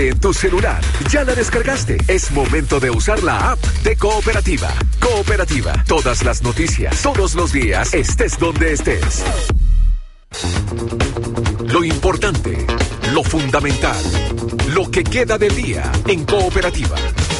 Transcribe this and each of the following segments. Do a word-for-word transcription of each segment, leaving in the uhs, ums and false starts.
en tu celular. ¿Ya la descargaste? Es momento de usar la app de Cooperativa. Cooperativa. Todas las noticias, todos los días, estés donde estés. Lo importante, lo fundamental, lo que queda del día en Cooperativa.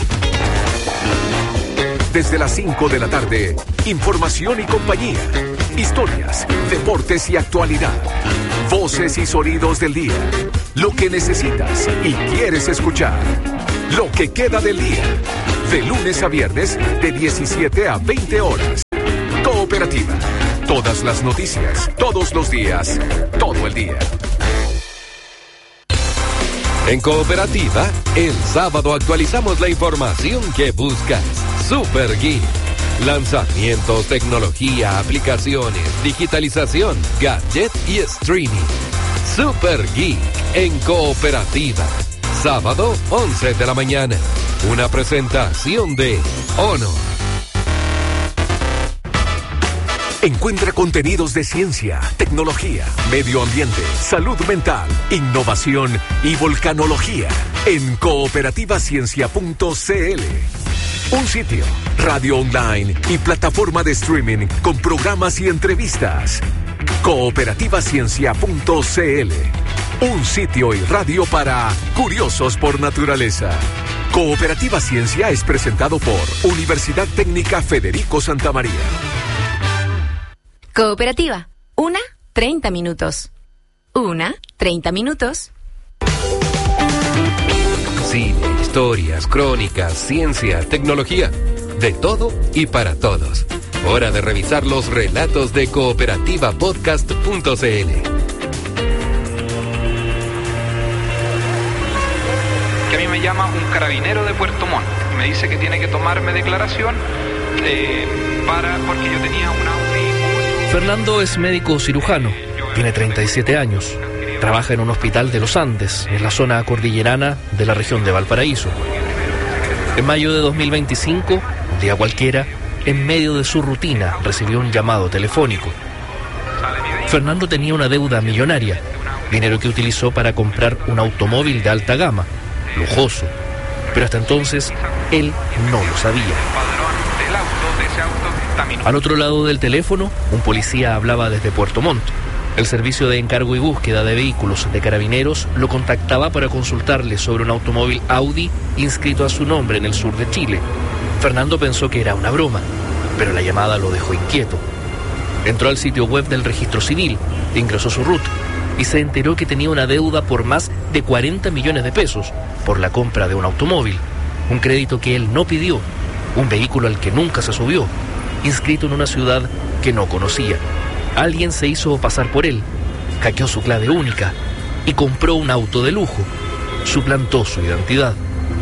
Desde las cinco de la tarde, información y compañía, historias, deportes y actualidad, voces y sonidos del día, lo que necesitas y quieres escuchar, lo que queda del día, de lunes a viernes de diecisiete a veinte horas. Cooperativa, todas las noticias, todos los días, todo el día. En Cooperativa, el sábado actualizamos la información que buscas. Super Geek. Lanzamientos, tecnología, aplicaciones, digitalización, gadget y streaming. Super Geek en Cooperativa. Sábado, once de la mañana. Una presentación de Honor. Encuentra contenidos de ciencia, tecnología, medio ambiente, salud mental, innovación y volcanología en cooperativa ciencia punto c l. Un sitio, radio online y plataforma de streaming con programas y entrevistas. cooperativa ciencia punto c l. Un sitio y radio para curiosos por naturaleza. Cooperativa Ciencia es presentado por Universidad Técnica Federico Santa María. Cooperativa, una, treinta minutos. Una, treinta minutos. Cine, historias, crónicas, ciencia, tecnología. De todo y para todos. Hora de revisar los relatos de cooperativa podcast punto c l. Que a mí me llama un carabinero de Puerto Montt y me dice que tiene que tomarme declaración eh, para porque yo tenía un Audi. Fernando es médico cirujano, tiene treinta y siete años, trabaja en un hospital de los Andes, en la zona cordillerana de la región de Valparaíso. En mayo de dos mil veinticinco, un día cualquiera, en medio de su rutina, recibió un llamado telefónico. Fernando tenía una deuda millonaria, dinero que utilizó para comprar un automóvil de alta gama, lujoso, pero hasta entonces él no lo sabía. Al otro lado del teléfono, un policía hablaba desde Puerto Montt. El servicio de encargo y búsqueda de vehículos de Carabineros lo contactaba para consultarle sobre un automóvil Audi inscrito a su nombre en el sur de Chile. Fernando pensó que era una broma, pero la llamada lo dejó inquieto. Entró al sitio web del registro civil, ingresó su R U T y se enteró que tenía una deuda por más de cuarenta millones de pesos por la compra de un automóvil, un crédito que él no pidió, un vehículo al que nunca se subió, inscrito en una ciudad que no conocía. Alguien se hizo pasar por él, hackeó su clave única y compró un auto de lujo. Suplantó su identidad.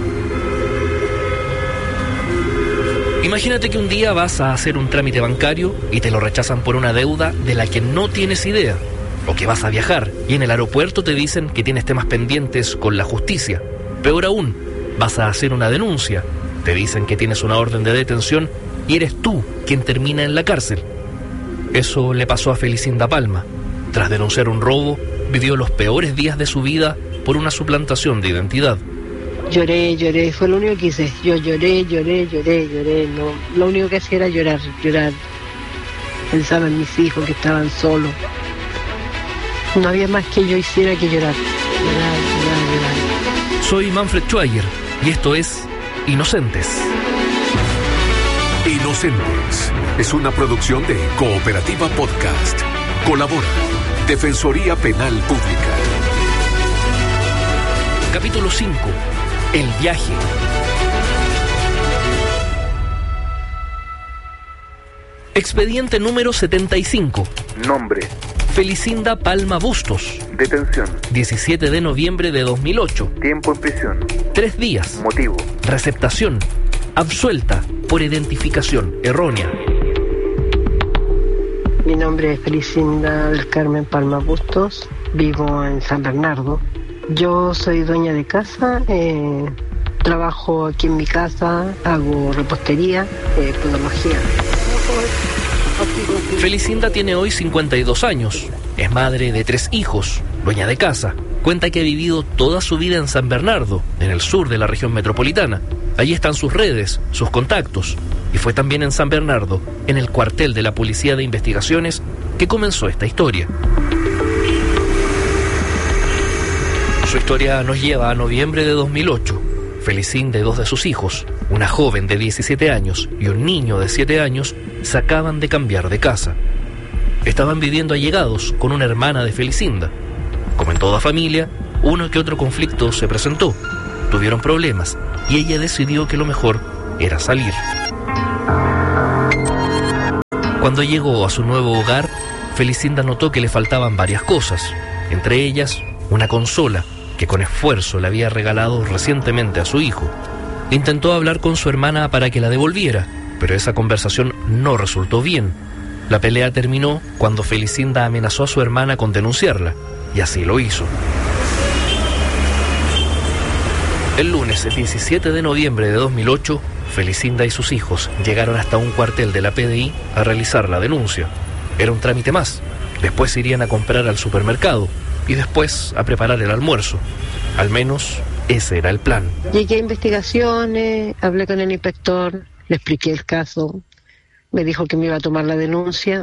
Imagínate que un día vas a hacer un trámite bancario y te lo rechazan por una deuda de la que no tienes idea. O que vas a viajar y en el aeropuerto te dicen que tienes temas pendientes con la justicia. Peor aún, vas a hacer una denuncia. Te dicen que tienes una orden de detención y eres tú quien termina en la cárcel. Eso le pasó a Felicinda Palma. Tras denunciar un robo, vivió los peores días de su vida por una suplantación de identidad. Lloré, lloré, fue lo único que hice. Yo lloré, lloré, lloré, lloré. No, lo único que hacía era llorar, llorar. Pensaba en mis hijos que estaban solos. No había más que yo hiciera que llorar. Llorar, llorar, llorar. Soy Manfred Schweiger y esto es Inocentes. Inocentes es una producción de Cooperativa Podcast. Colabora Defensoría Penal Pública. Capítulo cinco. El viaje. Expediente número setenta y cinco. Nombre: Felicinda Palma Bustos. Detención: diecisiete de noviembre de dos mil ocho. Tiempo en prisión: Tres días. Motivo: Receptación: absuelta por identificación errónea. Mi nombre es Felicinda del Carmen Palma Bustos. Vivo en San Bernardo. Yo soy dueña de casa. Eh, trabajo aquí en mi casa. Hago repostería, eh, podología. Felicinda tiene hoy cincuenta y dos años, es madre de tres hijos, dueña de casa. Cuenta que ha vivido toda su vida en San Bernardo, en el sur de la región metropolitana. Allí están sus redes, sus contactos. Y fue también en San Bernardo, en el cuartel de la Policía de Investigaciones, que comenzó esta historia. Su historia nos lleva a noviembre de dos mil ocho. Felicinda y dos de sus hijos, una joven de diecisiete años y un niño de siete años, se acaban de cambiar de casa. Estaban viviendo allegados con una hermana de Felicinda. Como en toda familia, uno que otro conflicto se presentó. Tuvieron problemas y ella decidió que lo mejor era salir. Cuando llegó a su nuevo hogar, Felicinda notó que le faltaban varias cosas, entre ellas una consola que con esfuerzo le había regalado recientemente a su hijo. Intentó hablar con su hermana para que la devolviera, pero esa conversación no resultó bien. La pelea terminó cuando Felicinda amenazó a su hermana con denunciarla, y así lo hizo. El lunes diecisiete de noviembre de dos mil ocho, Felicinda y sus hijos llegaron hasta un cuartel de la P D I a realizar la denuncia. Era un trámite más. Después irían a comprar al supermercado y después a preparar el almuerzo. Al menos ese era el plan. Llegué a investigaciones, hablé con el inspector, le expliqué el caso, me dijo que me iba a tomar la denuncia.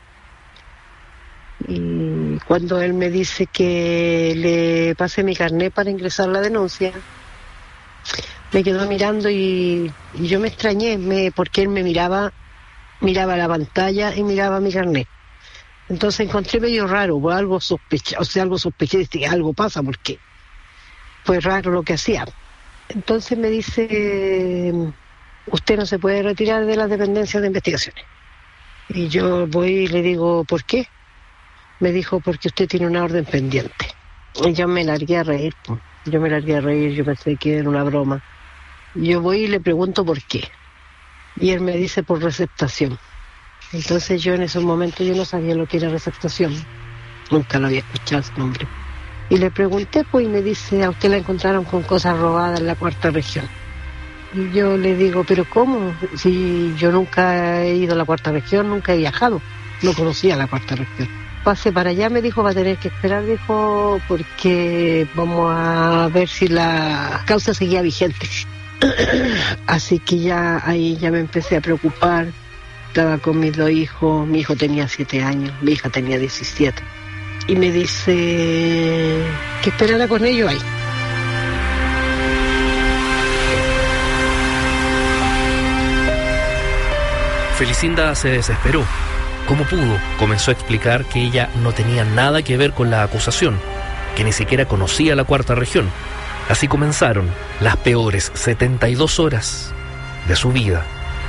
Y cuando él me dice que le pase mi carnet para ingresar la denuncia, me quedó mirando y, y yo me extrañé, me, porque él me miraba, miraba la pantalla y miraba mi carnet. Entonces encontré medio raro, pues algo sospecha, o sea, algo sospeché, dije, algo pasa, porque fue raro lo que hacía. Entonces me dice, usted no se puede retirar de las dependencias de investigaciones. Y yo voy y le digo, ¿por qué? Me dijo, porque usted tiene una orden pendiente. Y yo me largué a reír, pues. Yo me largué a reír, yo pensé que era una broma. Yo voy y le pregunto por qué. Y él me dice por receptación. Entonces yo en esos momentos yo no sabía lo que era receptación. Nunca lo había escuchado ese nombre. Y le pregunté, pues, y me dice, a usted la encontraron con cosas robadas en la cuarta región. Y yo le digo, ¿pero cómo? Si yo nunca he ido a la cuarta región, nunca he viajado. No conocía la cuarta región. Pase para allá, me dijo, va a tener que esperar, dijo, porque vamos a ver si la causa seguía vigente. Así que ya ahí ya me empecé a preocupar. Estaba con mis dos hijos, mi hijo tenía siete años, mi hija tenía diecisiete. Y me dice que esperara con ellos ahí. Felicinda se desesperó. Como pudo, comenzó a explicar que ella no tenía nada que ver con la acusación, que ni siquiera conocía la cuarta región. Así comenzaron las peores setenta y dos horas de su vida.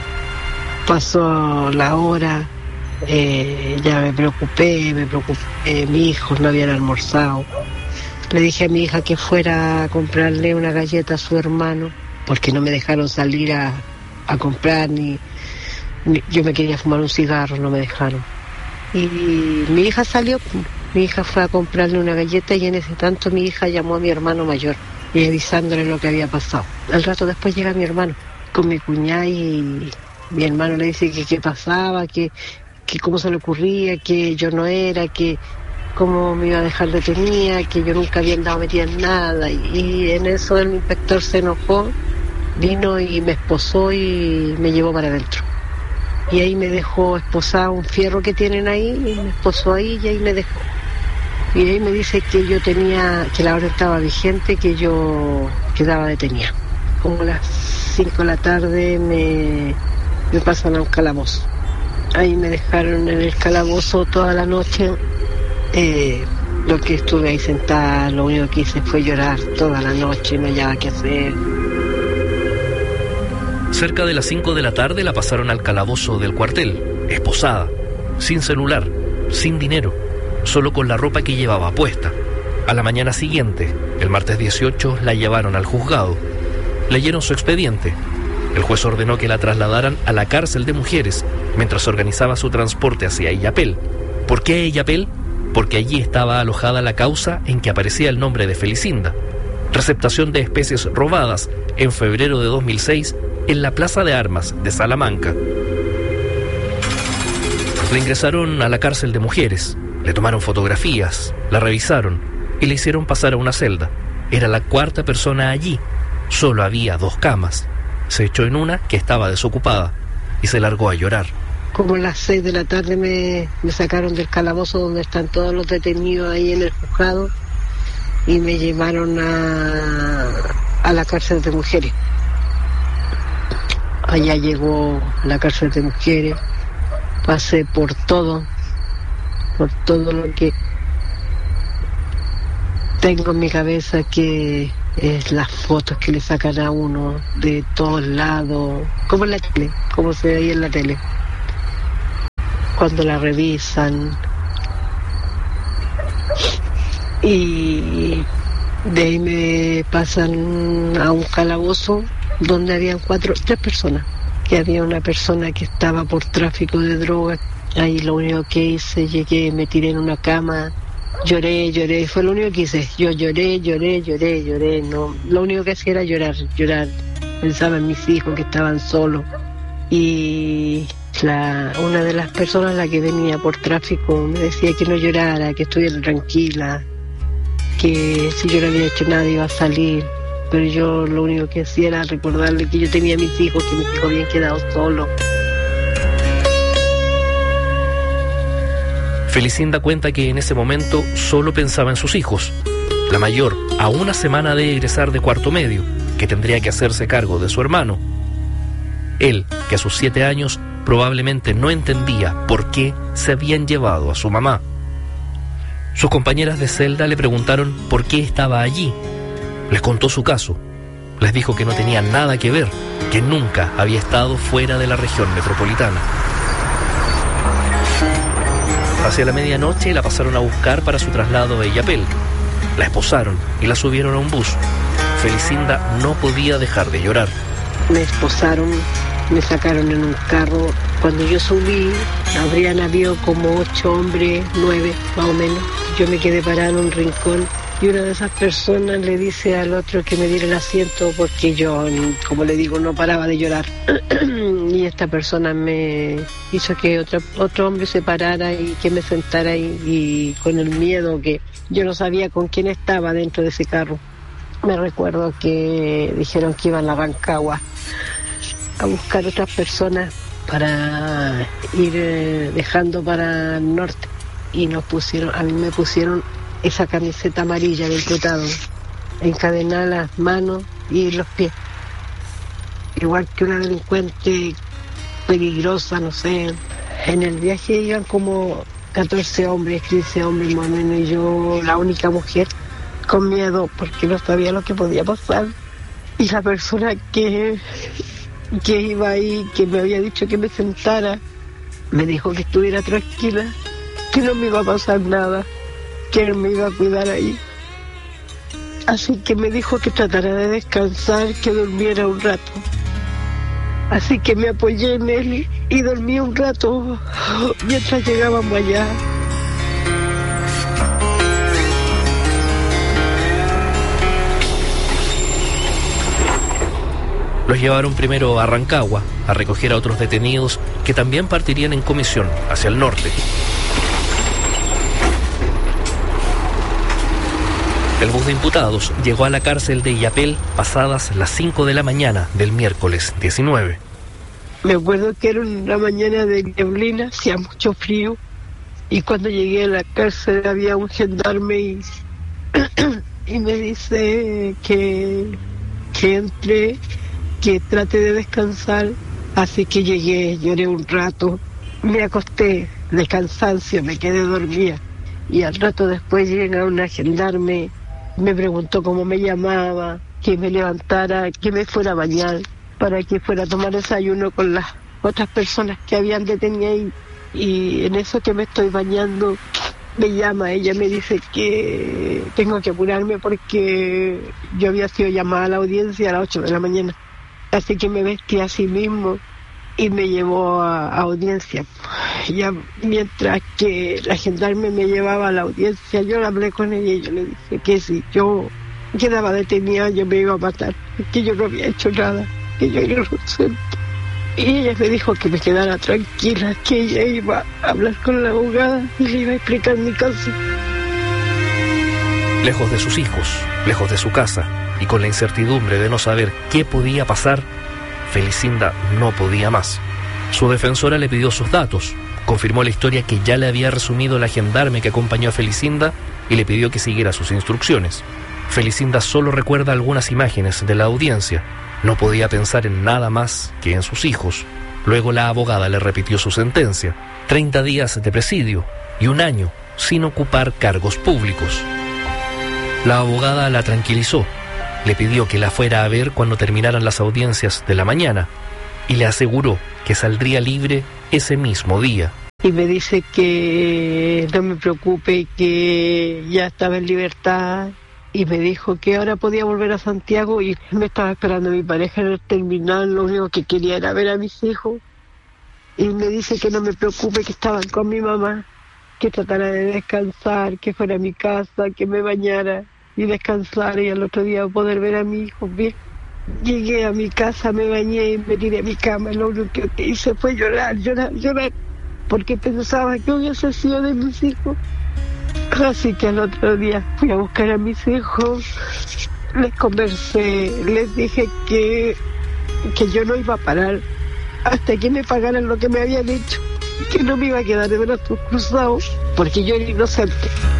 Pasó la hora, eh, ya me preocupé, me preocupé, mis hijos no habían almorzado. Le dije a mi hija que fuera a comprarle una galleta a su hermano, porque no me dejaron salir a, a comprar, ni, ni yo me quería fumar un cigarro, no me dejaron. Y mi hija salió, mi hija fue a comprarle una galleta y en ese tanto mi hija llamó a mi hermano mayor y avisándole lo que había pasado. Al rato después llega mi hermano con mi cuñada y mi hermano le dice que qué pasaba, que, que cómo se le ocurría, que yo no era, que cómo me iba a dejar detenida, que yo nunca había andado metida en nada. Y, y en eso el inspector se enojó, vino y me esposó y me llevó para adentro. Y ahí me dejó esposada un fierro que tienen ahí, y me esposó ahí y ahí me dejó. Y ahí me dice que yo tenía, que la orden estaba vigente, que yo quedaba detenida. Como a las cinco de la tarde me... me pasan a un calabozo. Ahí me dejaron en el calabozo toda la noche. Eh, lo que estuve ahí sentada, lo único que hice fue llorar toda la noche, no hallaba qué hacer. Cerca de las cinco de la tarde la pasaron al calabozo del cuartel, esposada, sin celular, sin dinero, solo con la ropa que llevaba puesta. A la mañana siguiente, el martes dieciocho, la llevaron al juzgado. Leyeron su expediente. El juez ordenó que la trasladaran a la cárcel de mujeres mientras organizaba su transporte hacia Illapel. ¿Por qué Illapel? Porque allí estaba alojada la causa en que aparecía el nombre de Felicinda. Receptación de especies robadas en febrero de dos mil seis en la Plaza de Armas de Salamanca. La ingresaron a la cárcel de mujeres, le tomaron fotografías, la revisaron y le hicieron pasar a una celda. Era la cuarta persona allí, solo había dos camas. Se echó en una que estaba desocupada y se largó a llorar. Como a las seis de la tarde me, me sacaron del calabozo donde están todos los detenidos ahí en el juzgado y me llevaron a, a la cárcel de mujeres. Allá llegó la cárcel de mujeres, pasé por todo, por todo lo que tengo en mi cabeza, que es las fotos que le sacan a uno de todos lados, como en la tele, como se ve ahí en la tele. Cuando la revisan, y de ahí me pasan a un calabozo donde habían cuatro, tres personas, que había una persona que estaba por tráfico de drogas. Ahí lo único que hice, llegué, me tiré en una cama, lloré, lloré, fue lo único que hice. Yo lloré, lloré, lloré, lloré, no, lo único que hacía era llorar, llorar. Pensaba en mis hijos que estaban solos. Y la, una de las personas, la que venía por tráfico, me decía que no llorara, que estuviera tranquila, que si yo no había hecho nada iba a salir. Pero yo lo único que hacía era recordarle que yo tenía a mis hijos, que mis hijos habían quedado solos. Felicinda cuenta que en ese momento solo pensaba en sus hijos. La mayor, a una semana de egresar de cuarto medio, que tendría que hacerse cargo de su hermano. Él, que a sus siete años probablemente no entendía por qué se habían llevado a su mamá. Sus compañeras de celda le preguntaron por qué estaba allí. Les contó su caso. Les dijo que no tenía nada que ver, que nunca había estado fuera de la región metropolitana. Hacia la medianoche la pasaron a buscar para su traslado a Illapel. La esposaron y la subieron a un bus. Felicinda no podía dejar de llorar. Me esposaron, me sacaron en un carro. Cuando yo subí, habrían habido como ocho hombres, nueve más o menos. Yo me quedé parada en un rincón y una de esas personas le dice al otro que me diera el asiento, porque yo, como le digo, no paraba de llorar. Y esta persona me hizo que otro, otro hombre se parara y que me sentara ahí, y con el miedo que yo no sabía con quién estaba dentro de ese carro. Me recuerdo que dijeron que iban a Rancagua a buscar otras personas para ir eh, dejando para el norte, y nos pusieron, a mí me pusieron esa camiseta amarilla del tratado, encadenada las manos y los pies, igual que una delincuente peligrosa, no sé. En el viaje iban como catorce hombres, quince hombres más o menos, y yo la única mujer, con miedo porque no sabía lo que podía pasar. Y la persona que, que iba ahí, que me había dicho que me sentara, me dijo que estuviera tranquila, que no me iba a pasar nada, que él me iba a cuidar ahí. Así que me dijo que tratara de descansar, que durmiera un rato. Así que me apoyé en él y dormí un rato mientras llegábamos allá. Los llevaron primero a Rancagua a recoger a otros detenidos que también partirían en comisión hacia el norte. El bus de imputados llegó a la cárcel de Illapel pasadas las cinco de la mañana del miércoles diecinueve. Me acuerdo que era una mañana de neblina, hacía mucho frío, y cuando llegué a la cárcel había un gendarme y, y me dice que, que entre, que trate de descansar. Así que llegué, lloré un rato, me acosté de cansancio, me quedé dormida, y al rato después llega una gendarme, me preguntó cómo me llamaba, que me levantara, que me fuera a bañar, para que fuera a tomar desayuno con las otras personas que habían detenido ahí. Y en eso que me estoy bañando, me llama, ella me dice que tengo que apurarme porque yo había sido llamada a la audiencia a las ocho de la mañana. Así que me vestí a sí mismo y me llevó a, a audiencia. Ya mientras que la gendarme me llevaba a la audiencia, yo hablé con ella y yo le dije que si yo quedaba detenida yo me iba a matar, que yo no había hecho nada, que yo era inocente. Y ella me dijo que me quedara tranquila, que ella iba a hablar con la abogada y le iba a explicar mi caso. Lejos de sus hijos, lejos de su casa y con la incertidumbre de no saber qué podía pasar, Felicinda no podía más. Su defensora le pidió sus datos, confirmó la historia que ya le había resumido la gendarme que acompañó a Felicinda y le pidió que siguiera sus instrucciones. Felicinda solo recuerda algunas imágenes de la audiencia. No podía pensar en nada más que en sus hijos. Luego la abogada le repitió su sentencia: treinta días de presidio y un año sin ocupar cargos públicos. La abogada la tranquilizó, le pidió que la fuera a ver cuando terminaran las audiencias de la mañana y le aseguró que saldría libre ese mismo día. Y me dice que no me preocupe, que ya estaba en libertad. Y me dijo que ahora podía volver a Santiago y me estaba esperando mi pareja en el terminal. Lo único que quería era ver a mis hijos. Y me dice que no me preocupe, que estaban con mi mamá, que tratara de descansar, que fuera a mi casa, que me bañara y descansara y al otro día poder ver a mi hijo bien. Llegué a mi casa, me bañé y me tiré a mi cama. Lo único que hice fue llorar, llorar, llorar, porque pensaba que hubiese sido de mis hijos. Así que al otro día fui a buscar a mis hijos, les conversé, les dije que, que yo no iba a parar hasta que me pagaran lo que me habían hecho, que no me iba a quedar de brazos cruzados, porque yo era inocente.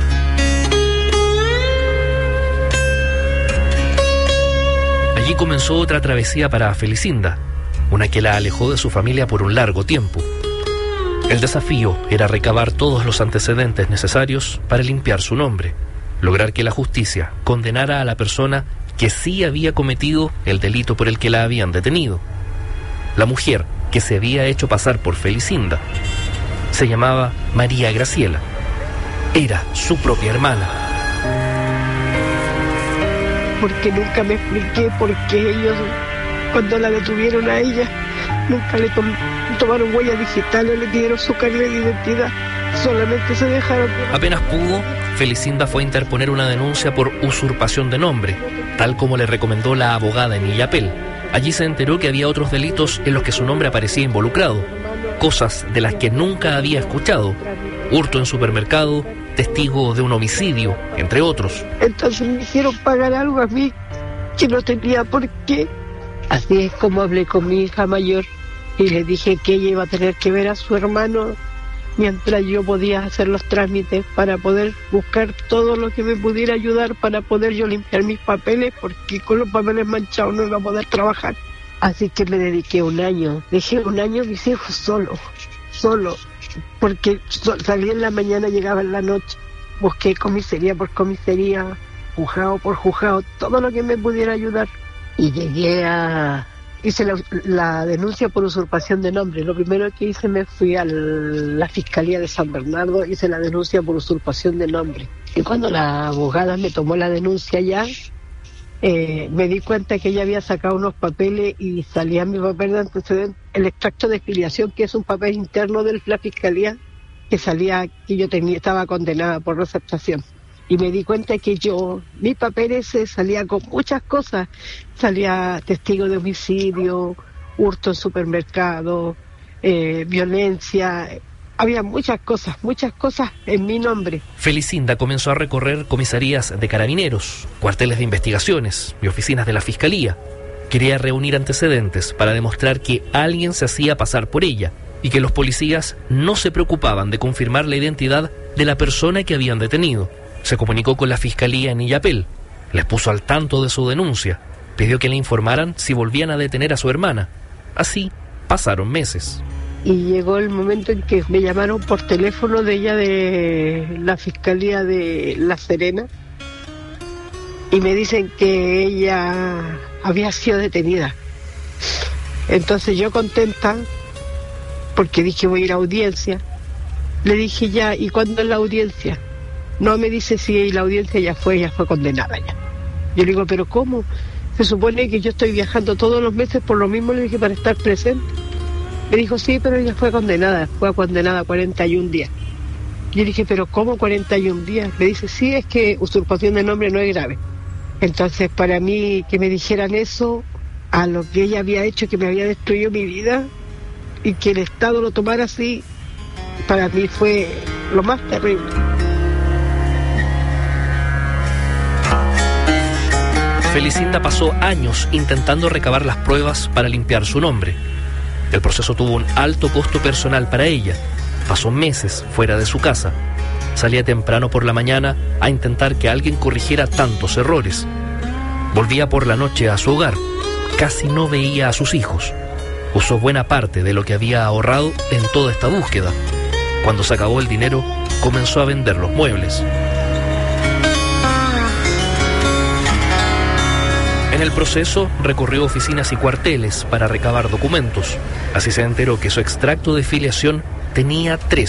Allí comenzó otra travesía para Felicinda, una que la alejó de su familia por un largo tiempo. El desafío era recabar todos los antecedentes necesarios para limpiar su nombre, lograr que la justicia condenara a la persona que sí había cometido el delito por el que la habían detenido. La mujer que se había hecho pasar por Felicinda se llamaba María Graciela. Era su propia hermana. Porque nunca me expliqué por qué ellos, cuando la detuvieron a ella, nunca le tom- tomaron huellas digitales, le pidieron su carnet de identidad, solamente se dejaron. Apenas pudo, Felicinda fue a interponer una denuncia por usurpación de nombre, tal como le recomendó la abogada en Illapel. Allí se enteró que había otros delitos en los que su nombre aparecía involucrado, cosas de las que nunca había escuchado: hurto en supermercado, testigo de un homicidio, entre otros. Entonces me hicieron pagar algo a mí que no tenía por qué. Así es como hablé con mi hija mayor y le dije que ella iba a tener que ver a su hermano mientras yo podía hacer los trámites para poder buscar todo lo que me pudiera ayudar para poder yo limpiar mis papeles, porque con los papeles manchados no iba a poder trabajar. Así que me dediqué un año, dejé un año a mis hijos solos, solo, porque salía en la mañana, llegaba en la noche, busqué comisaría por comisaría, juzgado por juzgado, todo lo que me pudiera ayudar. Y llegué a... hice la, la denuncia por usurpación de nombre. Lo primero que hice, me fui a la Fiscalía de San Bernardo, hice la denuncia por usurpación de nombre. Y cuando la abogada me tomó la denuncia ya, eh, me di cuenta que ella había sacado unos papeles y salía mi papel de antecedente, el extracto de exfiliación, que es un papel interno de la Fiscalía, que salía que yo tenía, estaba condenada por receptación. Y me di cuenta que yo, mi papel ese salía con muchas cosas. Salía testigo de homicidio, hurto en supermercado, eh, violencia. Había muchas cosas, muchas cosas en mi nombre. Felicinda comenzó a recorrer comisarías de carabineros, cuarteles de investigaciones y oficinas de la Fiscalía. Quería reunir antecedentes para demostrar que alguien se hacía pasar por ella y que los policías no se preocupaban de confirmar la identidad de la persona que habían detenido. Se comunicó con la Fiscalía en Illapel, les puso al tanto de su denuncia, pidió que le informaran si volvían a detener a su hermana. Así pasaron meses. Y llegó el momento en que me llamaron por teléfono de ella, de la Fiscalía de La Serena, y me dicen que ella había sido detenida. Entonces yo, contenta, porque dije voy a ir a audiencia, le dije ya, ¿y cuándo es la audiencia? No, me dice si la audiencia ya fue, ya fue condenada ya. Yo le digo, ¿pero cómo? Se supone que yo estoy viajando todos los meses por lo mismo, le dije, para estar presente. Me dijo, sí, pero ella fue condenada, fue condenada a cuarenta y un días. Yo le dije, ¿pero cómo cuarenta y un días? Me dice, sí, es que usurpación de nombre no es grave. Entonces, para mí, que me dijeran eso, a lo que ella había hecho, que me había destruido mi vida, y que el Estado lo tomara así, para mí fue lo más terrible. Felicinda pasó años intentando recabar las pruebas para limpiar su nombre. El proceso tuvo un alto costo personal para ella. Pasó meses fuera de su casa. Salía temprano por la mañana a intentar que alguien corrigiera tantos errores. Volvía por la noche a su hogar. Casi no veía a sus hijos. Usó buena parte de lo que había ahorrado en toda esta búsqueda. Cuando se acabó el dinero, comenzó a vender los muebles. En el proceso, recorrió oficinas y cuarteles para recabar documentos. Así se enteró que su extracto de filiación tenía tres